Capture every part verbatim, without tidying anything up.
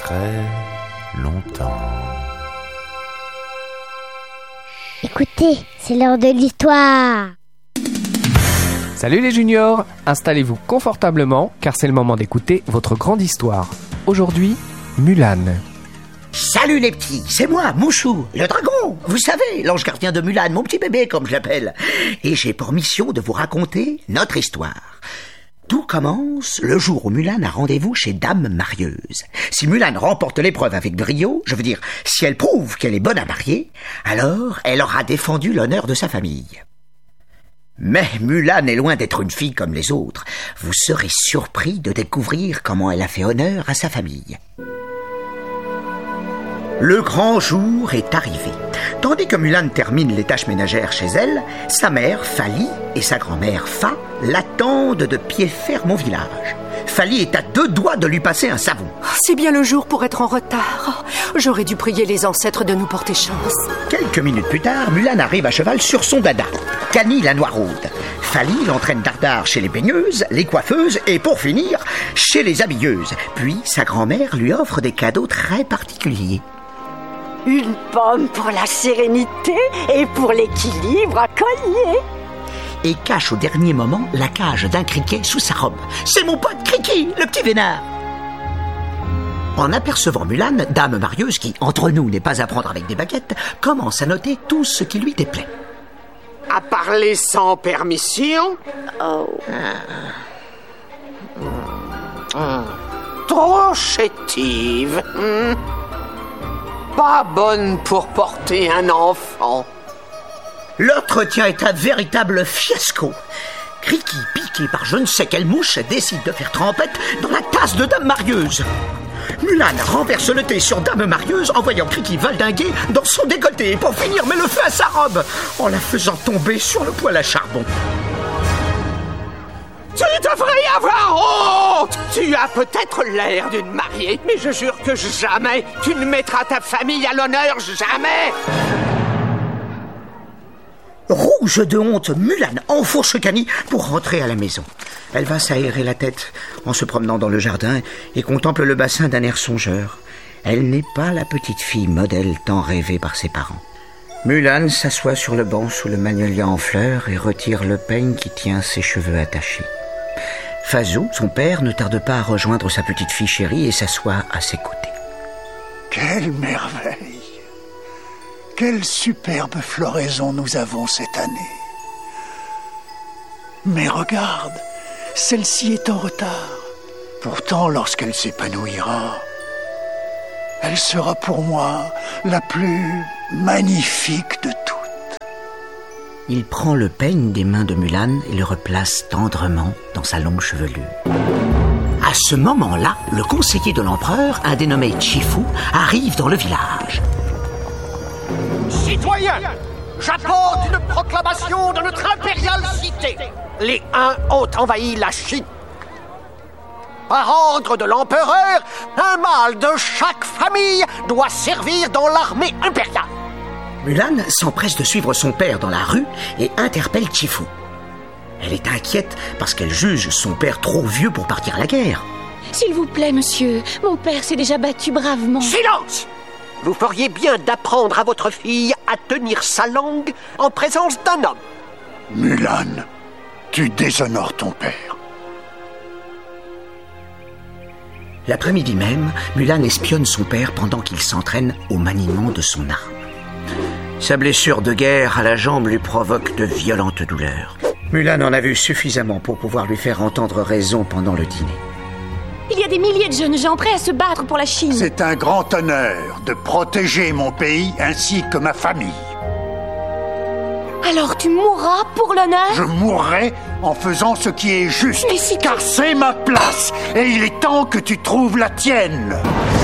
très longtemps. Écoutez, c'est l'heure de l'histoire. Salut les juniors, installez-vous confortablement car c'est le moment d'écouter votre grande histoire. Aujourd'hui, Mulan. Salut les petits, c'est moi, Mouchou, le dragon. Vous savez, l'ange gardien de Mulan, mon petit bébé comme je l'appelle. Et j'ai pour mission de vous raconter notre histoire. Tout commence le jour où Mulan a rendez-vous chez Dame Marieuse. Si Mulan remporte l'épreuve avec brio, je veux dire, si elle prouve qu'elle est bonne à marier, alors elle aura défendu l'honneur de sa famille. Mais Mulan est loin d'être une fille comme les autres. Vous serez surpris de découvrir comment elle a fait honneur à sa famille. Le grand jour est arrivé. Tandis que Mulan termine les tâches ménagères chez elle, sa mère, Fali, et sa grand-mère, Fa, l'attendent de pied ferme au village. Fali est à deux doigts de lui passer un savon. C'est bien le jour pour être en retard. J'aurais dû prier les ancêtres de nous porter chance. Quelques minutes plus tard, Mulan arrive à cheval sur son dada, Cani la noiraude. Fali l'entraîne dardard chez les peigneuses, les coiffeuses et, pour finir, chez les habilleuses. Puis, sa grand-mère lui offre des cadeaux très particuliers. Une pomme pour la sérénité et pour l'équilibre à collier. Et cache au dernier moment la cage d'un criquet sous sa robe. C'est mon pote Criki, le petit vénard. En apercevant Mulan, Dame Marieuse, qui, entre nous, n'est pas à prendre avec des baguettes, commence à noter tout ce qui lui déplaît. À parler sans permission. Oh. Mmh. Mmh. Trop chétive. Mmh. Pas bonne pour porter un enfant. L'entretien est un véritable fiasco. Criki, piqué par je ne sais quelle mouche, décide de faire trempette dans la tasse de Dame Marieuse. Mulan renverse le thé sur Dame Marieuse en voyant Criki valdinguer dans son décolleté et pour finir met le feu à sa robe en la faisant tomber sur le poêle à charbon. Tu devrais avoir honte! Tu as peut-être l'air d'une mariée, mais je jure que jamais tu ne mettras ta famille à l'honneur, jamais! Rouge de honte, Mulan enfourche Cani pour rentrer à la maison. Elle va s'aérer la tête en se promenant dans le jardin et contemple le bassin d'un air songeur. Elle n'est pas la petite fille modèle tant rêvée par ses parents. Mulan s'assoit sur le banc sous le magnolia en fleurs et retire le peigne qui tient ses cheveux attachés. Fazou, son père, ne tarde pas à rejoindre sa petite fille chérie et s'assoit à ses côtés. Quelle merveille! Quelle superbe floraison nous avons cette année! Mais regarde, celle-ci est en retard. Pourtant, lorsqu'elle s'épanouira, elle sera pour moi la plus magnifique de toutes. Il prend le peigne des mains de Mulan et le replace tendrement dans sa longue chevelure. À ce moment-là, le conseiller de l'empereur, un dénommé Chifu, arrive dans le village. Citoyens, j'apporte une proclamation de notre impériale cité. Les Huns ont envahi la Chine. Par ordre de l'empereur, un mâle de chaque famille doit servir dans l'armée impériale. Mulan s'empresse de suivre son père dans la rue et interpelle Chifu. Elle est inquiète parce qu'elle juge son père trop vieux pour partir à la guerre. S'il vous plaît, monsieur, mon père s'est déjà battu bravement. Silence! Vous feriez bien d'apprendre à votre fille à tenir sa langue en présence d'un homme. Mulan, tu déshonores ton père. L'après-midi même, Mulan espionne son père pendant qu'il s'entraîne au maniement de son arme. Sa blessure de guerre à la jambe lui provoque de violentes douleurs. Mulan en a vu suffisamment pour pouvoir lui faire entendre raison pendant le dîner. Il y a des milliers de jeunes gens prêts à se battre pour la Chine. C'est un grand honneur de protéger mon pays ainsi que ma famille. Alors tu mourras pour l'honneur? Je mourrai en faisant ce qui est juste, Mais si car tu... c'est ma place et il est temps que tu trouves la tienne.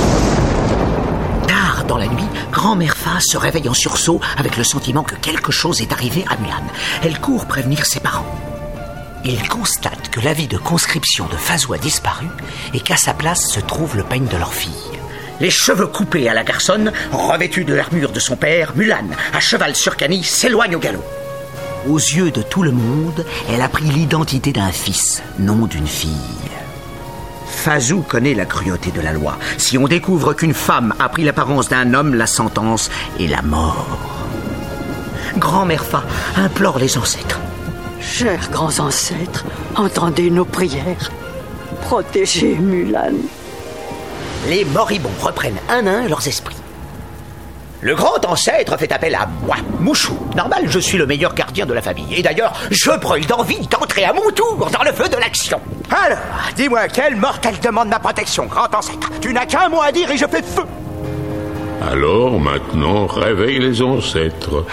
Tard dans la nuit, grand-mère Fa se réveille en sursaut avec le sentiment que quelque chose est arrivé à Mulan. Elle court prévenir ses parents. Ils constatent que l'avis de conscription de Fazou a disparu et qu'à sa place se trouve le peigne de leur fille. Les cheveux coupés à la garçonne, revêtue de l'armure de son père, Mulan, à cheval sur Cani, s'éloigne au galop. Aux yeux de tout le monde, elle a pris l'identité d'un fils, non d'une fille. Fazou connaît la cruauté de la loi. Si on découvre qu'une femme a pris l'apparence d'un homme, la sentence est la mort. Grand-mère Fa implore les ancêtres. Chers grands ancêtres, entendez nos prières. Protégez Mulan. Les moribonds reprennent un à un leurs esprits. Le grand ancêtre fait appel à moi, Mouchou. Normal, je suis le meilleur gardien de la famille. Et d'ailleurs, je brûle d'envie d'entrer à mon tour dans le feu de l'action. Alors, dis-moi, quelle mortelle demande ma protection, grand ancêtre? Tu n'as qu'un mot à dire et je fais feu. Alors, maintenant, réveille les ancêtres.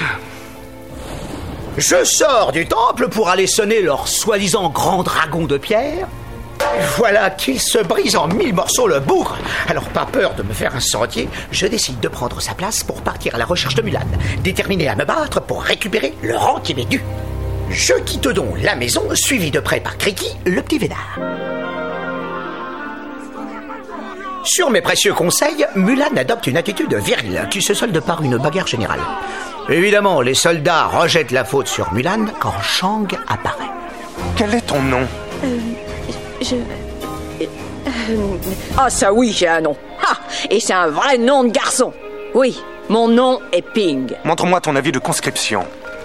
Je sors du temple pour aller sonner leur soi-disant grand dragon de pierre. Voilà qu'il se brise en mille morceaux le bougre. Alors, pas peur de me faire un sentier, je décide de prendre sa place pour partir à la recherche de Mulan, déterminé à me battre pour récupérer le rang qui m'est dû. Je quitte donc la maison, suivi de près par Kriki, le petit vénard. Sur mes précieux conseils, Mulan adopte une attitude virile qui se solde par une bagarre générale. Évidemment, les soldats rejettent la faute sur Mulan quand Shang apparaît. Quel est ton nom? Euh... Je... Ah ça oui, j'ai un nom. Ah, et c'est un vrai nom de garçon. Oui, mon nom est Ping. Montre-moi ton avis de conscription.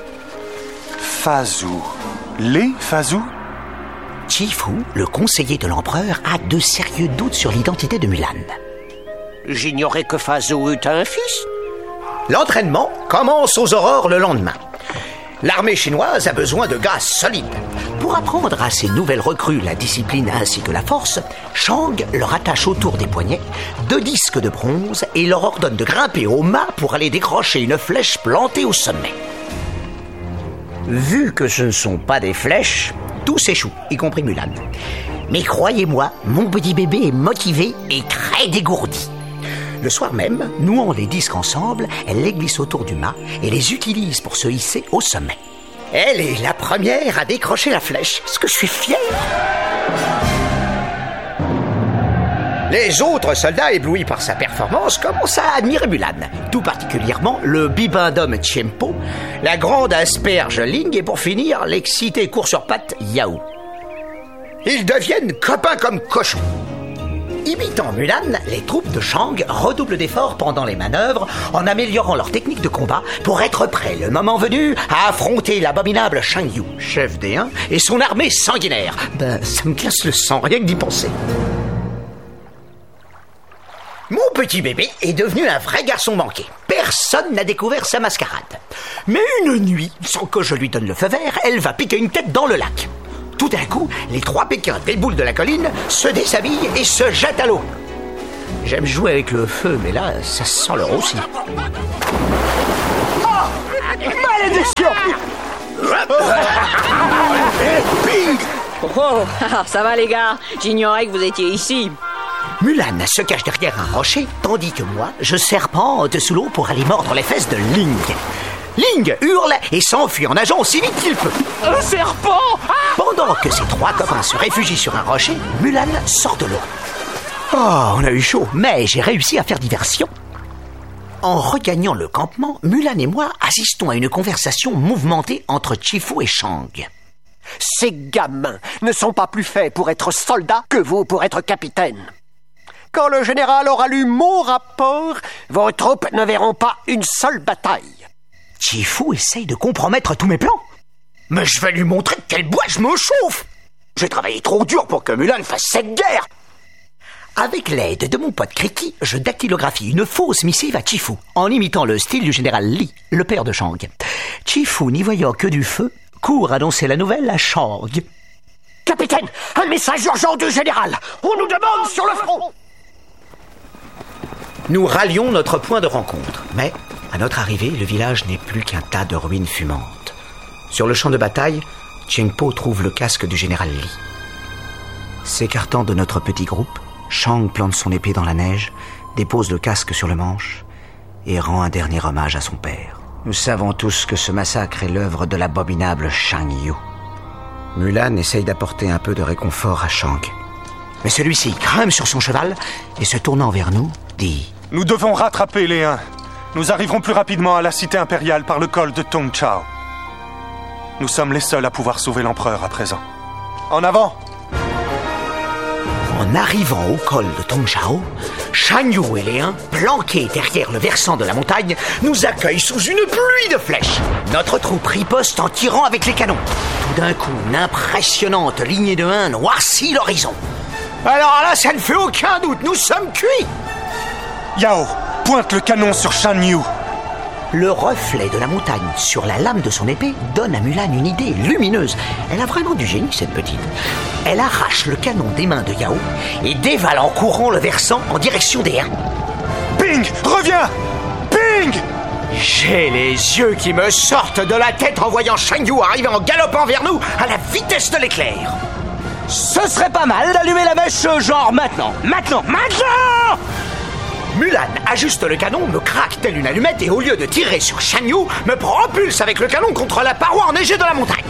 Fazou. Les Fazou? Chifu, le conseiller de l'empereur, a de sérieux doutes sur l'identité de Mulan. J'ignorais que Fazou eut un fils. L'entraînement commence aux aurores le lendemain. L'armée chinoise a besoin de gars solides. Pour apprendre à ces nouvelles recrues la discipline ainsi que la force, Shang leur attache autour des poignets deux disques de bronze et leur ordonne de grimper au mât pour aller décrocher une flèche plantée au sommet. Vu que ce ne sont pas des flèches, tout s'échoue, y compris Mulan. Mais croyez-moi, mon petit bébé est motivé et très dégourdi. Le soir même, nouant les disques ensemble, elle les glisse autour du mât et les utilise pour se hisser au sommet. Elle est la première à décrocher la flèche, ce que je suis fier. Les autres soldats, éblouis par sa performance, commencent à admirer Mulan, tout particulièrement le bibendum Tiempo, la grande asperge Ling et pour finir, l'excité court sur pattes Yao. Ils deviennent copains comme cochons. Imitant Mulan, les troupes de Shang redoublent d'efforts pendant les manœuvres en améliorant leur technique de combat pour être prêts, le moment venu, à affronter l'abominable Shang Yu, chef des Huns, et son armée sanguinaire. Ben, ça me glace le sang, rien que d'y penser. Mon petit bébé est devenu un vrai garçon manqué. Personne n'a découvert sa mascarade. Mais une nuit, sans que je lui donne le feu vert, elle va piquer une tête dans le lac. Tout d'un coup, les trois Pékins déboules de la colline, se déshabillent et se jettent à l'eau. J'aime jouer avec le feu, mais là, ça sent le roussi. Oh, malédiction! Ping! Oh, ça va les gars, j'ignorais que vous étiez ici. Mulan se cache derrière un rocher, tandis que moi, je serpente sous l'eau pour aller mordre les fesses de Ling. Ling hurle et s'enfuit en nageant aussi vite qu'il peut. Un serpent! Pendant que ses trois copains se réfugient sur un rocher, Mulan sort de l'eau. Oh, on a eu chaud, mais j'ai réussi à faire diversion. En regagnant le campement, Mulan et moi assistons à une conversation mouvementée entre Chifu et Shang. Ces gamins ne sont pas plus faits pour être soldats que vous pour être capitaine. Quand le général aura lu mon rapport, vos troupes ne verront pas une seule bataille. Chifu essaye de compromettre tous mes plans. Mais je vais lui montrer de quel bois je me chauffe. J'ai travaillé trop dur pour que Mulan fasse cette guerre. Avec l'aide de mon pote Kriki, je dactylographie une fausse missive à Chifu, en imitant le style du général Li, le père de Shang. Chifu, n'y voyant que du feu, court annoncer la nouvelle à Shang. Capitaine, un message urgent du général. On nous demande sur le front. Nous rallions notre point de rencontre, mais à notre arrivée, le village n'est plus qu'un tas de ruines fumantes. Sur le champ de bataille, Tiempo trouve le casque du général Li. S'écartant de notre petit groupe, Shang plante son épée dans la neige, dépose le casque sur le manche et rend un dernier hommage à son père. Nous savons tous que ce massacre est l'œuvre de l'abominable Shang Yu. Mulan essaye d'apporter un peu de réconfort à Shang. Mais celui-ci grimpe sur son cheval et se tournant vers nous, dit « Nous devons rattraper les Huns. Nous arriverons plus rapidement à la cité impériale par le col de Tong Chao. Nous sommes les seuls à pouvoir sauver l'empereur à présent. En avant !» En arrivant au col de Tongzhao, Shan Yu et les Huns, planqués derrière le versant de la montagne, nous accueillent sous une pluie de flèches. Notre troupe riposte en tirant avec les canons. Tout d'un coup, une impressionnante lignée de Huns noircit l'horizon. Alors là, ça ne fait aucun doute, nous sommes cuits. Yao, pointe le canon sur Shan Yu. Le reflet de la montagne sur la lame de son épée donne à Mulan une idée lumineuse. Elle a vraiment du génie, cette petite. Elle arrache le canon des mains de Yao et dévale en courant le versant en direction des Huns. Ping, reviens! Ping! J'ai les yeux qui me sortent de la tête en voyant Shan Yu arriver en galopant vers nous à la vitesse de l'éclair. Ce serait pas mal d'allumer la mèche genre maintenant, maintenant, maintenant! Mulan ajuste le canon, me craque telle une allumette et au lieu de tirer sur Shan Yu, me propulse avec le canon contre la paroi enneigée de la montagne.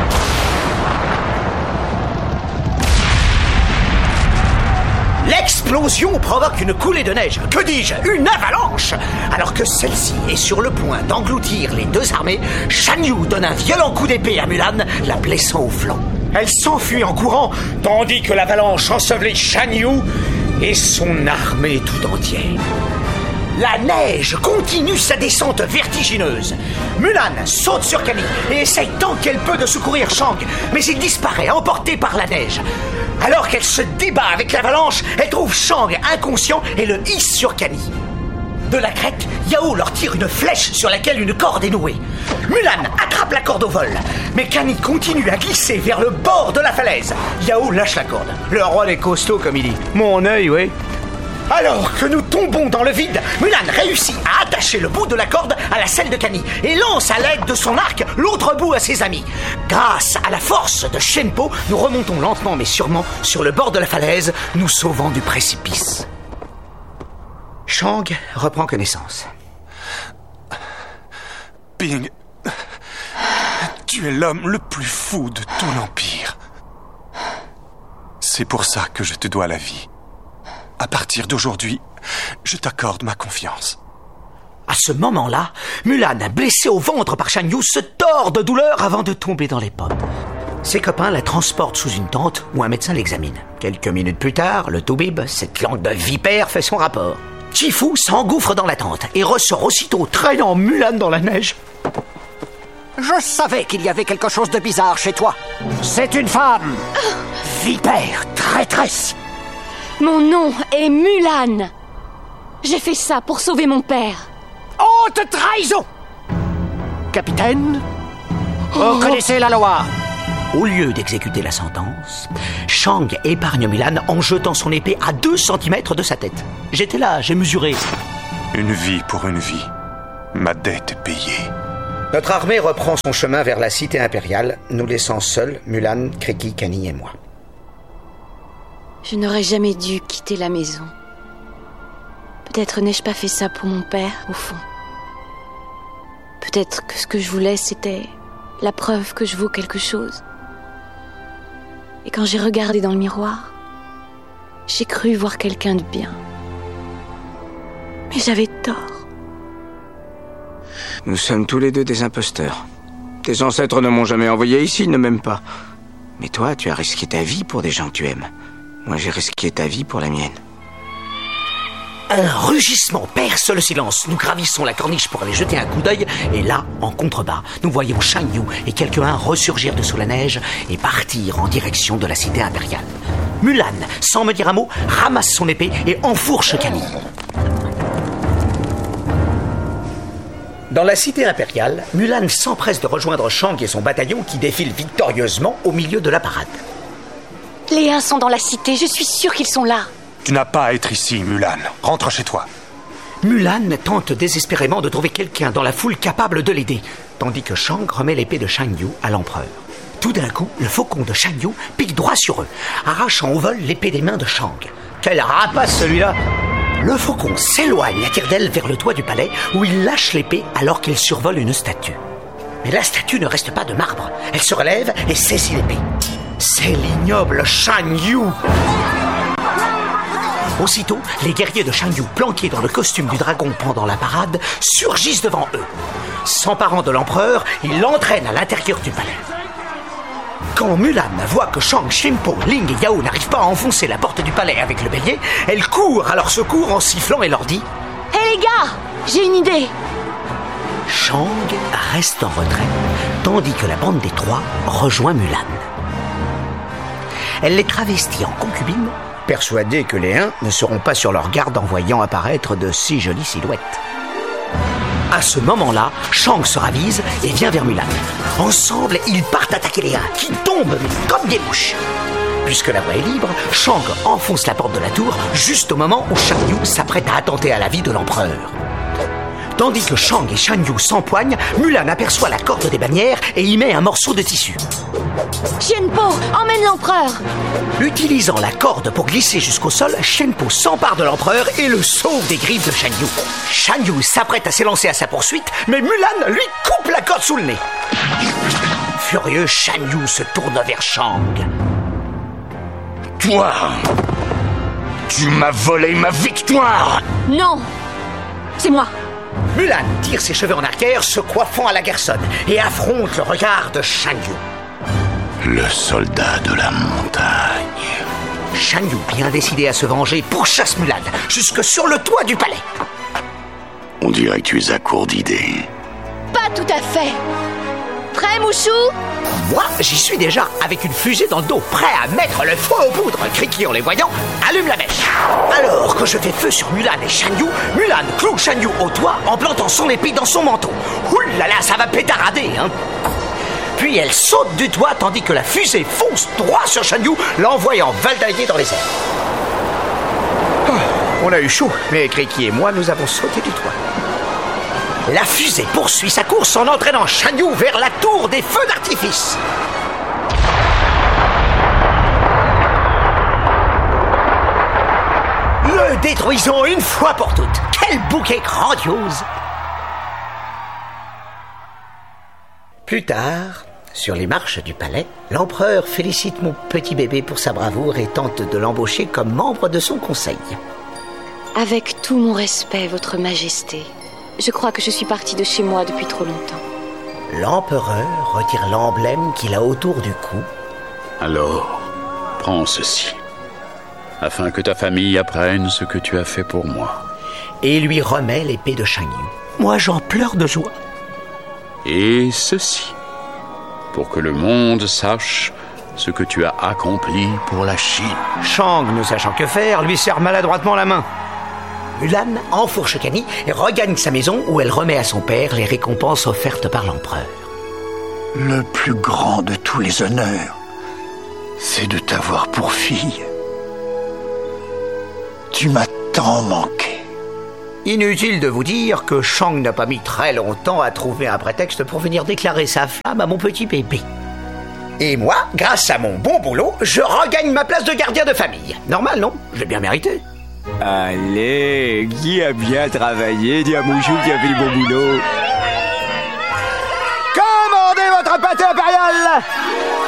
L'explosion provoque une coulée de neige, que dis-je, une avalanche. Alors que celle-ci est sur le point d'engloutir les deux armées, Shan Yu donne un violent coup d'épée à Mulan, la blessant au flanc. Elle s'enfuit en courant, tandis que l'avalanche ensevelit Shan Yu et son armée tout entière. La neige continue sa descente vertigineuse. Mulan saute sur Camille et essaye tant qu'elle peut de secourir Shang, mais il disparaît, emporté par la neige. Alors qu'elle se débat avec l'avalanche, elle trouve Shang inconscient et le hisse sur Camille. De la crête, Yao leur tire une flèche sur laquelle une corde est nouée. Mulan attrape la corde au vol, mais Camille continue à glisser vers le bord de la falaise. Yao lâche la corde. Le roi est costaud, comme il dit. Mon œil, oui. Alors que nous tombons dans le vide, Mulan réussit à attacher le bout de la corde à la selle de Camille et lance à l'aide de son arc l'autre bout à ses amis. Grâce à la force de Shenpo, nous remontons lentement mais sûrement sur le bord de la falaise, nous sauvant du précipice. Shang reprend connaissance. Ping, tu es l'homme le plus fou de tout l'Empire. C'est pour ça que je te dois la vie. À partir d'aujourd'hui, je t'accorde ma confiance. À ce moment-là, Mulan, blessée au ventre par Shan Yu, se tord de douleur avant de tomber dans les pommes. Ses copains la transportent sous une tente où un médecin l'examine. Quelques minutes plus tard, le toubib, cette langue de vipère, fait son rapport. Chifu s'engouffre dans la tente et ressort aussitôt, traînant Mulan dans la neige. Je savais qu'il y avait quelque chose de bizarre chez toi. C'est une femme. Vipère, traîtresse. Mon nom est Mulan. J'ai fait ça pour sauver mon père. Haute trahison. Capitaine, vous connaissez la loi. Au lieu d'exécuter la sentence, Shang épargne Mulan en jetant son épée à deux centimètres de sa tête. J'étais là, j'ai mesuré. Une vie pour une vie. Ma dette est payée. Notre armée reprend son chemin vers la cité impériale, nous laissant seuls, Mulan, Kriki, Kani et moi. Je n'aurais jamais dû quitter la maison. Peut-être n'ai-je pas fait ça pour mon père, au fond. Peut-être que ce que je voulais, c'était la preuve que je vaux quelque chose. Et quand j'ai regardé dans le miroir, j'ai cru voir quelqu'un de bien. Mais j'avais tort. Nous sommes tous les deux des imposteurs. Tes ancêtres ne m'ont jamais envoyé ici, ils ne m'aiment pas. Mais toi, tu as risqué ta vie pour des gens que tu aimes. Moi, j'ai risqué ta vie pour la mienne. Un rugissement perce le silence. Nous gravissons la corniche pour aller jeter un coup d'œil. Et là, en contrebas, nous voyons Shan Yu et quelques-uns ressurgir de sous la neige et partir en direction de la cité impériale. Mulan, sans me dire un mot, ramasse son épée et enfourche Camille. Dans la cité impériale, Mulan s'empresse de rejoindre Shang et son bataillon qui défilent victorieusement au milieu de la parade. Les Huns sont dans la cité, je suis sûre qu'ils sont là. Tu n'as pas à être ici, Mulan. Rentre chez toi. Mulan tente désespérément de trouver quelqu'un dans la foule capable de l'aider, tandis que Shang remet l'épée de Shan Yu à l'empereur. Tout d'un coup, le faucon de Shan Yu pique droit sur eux, arrachant au vol l'épée des mains de Shang. Quel rapace celui-là! Le faucon s'éloigne à tire-d'aile vers le toit du palais où il lâche l'épée alors qu'il survole une statue. Mais la statue ne reste pas de marbre. Elle se relève et saisit l'épée. C'est l'ignoble Shan Yu. Aussitôt, les guerriers de Shan Yu, planqués dans le costume du dragon pendant la parade, surgissent devant eux. S'emparant de l'empereur, ils l'entraînent à l'intérieur du palais. Quand Mulan voit que Shang, Shimpo, Ling et Yao n'arrivent pas à enfoncer la porte du palais avec le bélier, elle court à leur secours en sifflant et leur dit « Hé hey les gars, j'ai une idée !» Shang reste en retrait, tandis que la bande des trois rejoint Mulan. Elle les travestit en concubines, persuadée que les uns ne seront pas sur leur garde en voyant apparaître de si jolies silhouettes. À ce moment-là, Shang se ravise et vient vers Mulan. Ensemble, ils partent attaquer les uns, qui tombent comme des mouches. Puisque la voie est libre, Shang enfonce la porte de la tour juste au moment où Shan Yu s'apprête à attenter à la vie de l'empereur. Tandis que Shang et Shan Yu s'empoignent, Mulan aperçoit la corde des bannières et y met un morceau de tissu. Shenpo, emmène l'empereur! Utilisant la corde pour glisser jusqu'au sol, Shenpo s'empare de l'empereur et le sauve des griffes de Shan Yu. Shan Yu s'apprête à s'élancer à sa poursuite, mais Mulan lui coupe la corde sous le nez. Furieux, Shan Yu se tourne vers Shang. Toi, tu m'as volé ma victoire! Non, c'est moi. Mulan tire ses cheveux en arrière, se coiffant à la garçonne, et affronte le regard de Shan Yu. Le soldat de la montagne. Shan Yu, bien décidé à se venger, pourchasse Mulan jusque sur le toit du palais. On dirait que tu es à court d'idées. Pas tout à fait. Prêt, Mouchou? Moi, j'y suis déjà, avec une fusée dans le dos, prêt à mettre le feu aux poudres. Kriki, en les voyant, allume la mèche. Alors que je fais feu sur Mulan et Shan Yu, Mulan cloue Shan Yu au toit en plantant son épée dans son manteau. Ouh là là, ça va pétarader, hein. Puis elle saute du toit tandis que la fusée fonce droit sur Shan Yu, l'envoyant valdailler dans les airs. Oh, on a eu chaud, mais Kriki et moi, nous avons sauté du toit. La fusée poursuit sa course en entraînant Shan Yu vers la tour des feux d'artifice. Le détruisons une fois pour toutes. Quel bouquet grandiose! Plus tard, sur les marches du palais, l'empereur félicite mon petit bébé pour sa bravoure et tente de l'embaucher comme membre de son conseil. Avec tout mon respect, votre majesté, je crois que je suis partie de chez moi depuis trop longtemps. L'empereur retire l'emblème qu'il a autour du cou. Alors, prends ceci, afin que ta famille apprenne ce que tu as fait pour moi. Et lui remet l'épée de Shan Yu. Moi, j'en pleure de joie. Et ceci, pour que le monde sache ce que tu as accompli pour la Chine. Shang, ne sachant que faire, lui serre maladroitement la main. Mulan enfourche Kani et regagne sa maison où elle remet à son père les récompenses offertes par l'empereur. Le plus grand de tous les honneurs, c'est de t'avoir pour fille. Tu m'as tant manqué. Inutile de vous dire que Shang n'a pas mis très longtemps à trouver un prétexte pour venir déclarer sa femme à mon petit bébé. Et moi, grâce à mon bon boulot, je regagne ma place de gardien de famille. Normal, non? J'ai bien mérité. Allez, qui a bien travaillé, dit à Mouchou qui a fait du bon boulot. Commandez votre pâté impérial!